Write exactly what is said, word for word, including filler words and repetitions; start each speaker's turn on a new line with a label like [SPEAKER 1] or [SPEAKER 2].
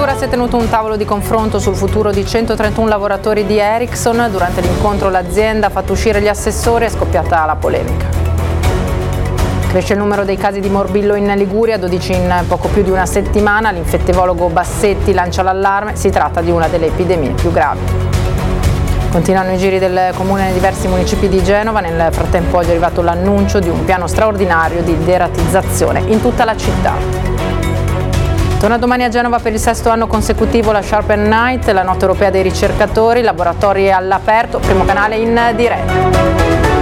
[SPEAKER 1] Questura si è tenuto un tavolo di confronto sul futuro di centotrentuno lavoratori di Ericsson. Durante l'incontro l'azienda ha fatto uscire gli assessori e è scoppiata la polemica. Cresce il numero dei casi di morbillo in Liguria, dodici in poco più di una settimana. L'infettivologo Bassetti lancia l'allarme, si tratta di una delle epidemie più gravi. Continuano i giri del comune nei diversi municipi di Genova, nel frattempo oggi è arrivato l'annuncio di un piano straordinario di deratizzazione in tutta la città. Torna domani a Genova per il sesto anno consecutivo la Sharpen Night, la notte europea dei ricercatori, laboratori all'aperto, primo canale in diretta.